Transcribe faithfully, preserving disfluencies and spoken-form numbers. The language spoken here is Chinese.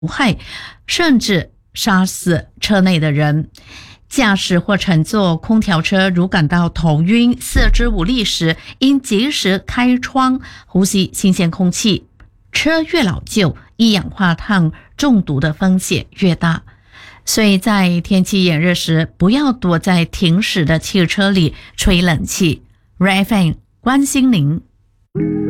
害，甚至杀死车内的人。驾驶或乘坐空调车如感到头晕、四肢无力时，应及时开窗，呼吸新鲜空气。车越老旧，一氧化碳中毒的风险越大。所以在天气炎热时，不要躲在停驶的汽车里吹冷气。Ray Fan 关心您。